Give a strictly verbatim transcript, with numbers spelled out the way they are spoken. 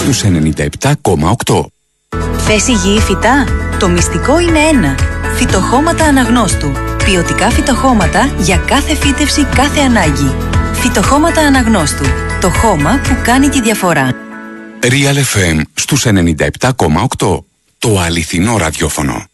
στους ενενήντα επτά κόμμα οκτώ. Θες υγιή φυτά? Το μυστικό είναι ένα. Φυτοχώματα Αναγνώστου. Ποιοτικά φυτοχώματα για κάθε φύτευση, κάθε ανάγκη. Φυτοχώματα Αναγνώστου. Το χώμα που κάνει τη διαφορά. Real εφ εμ στους ενενήντα επτά κόμμα οκτώ. Το αληθινό ραδιόφωνο.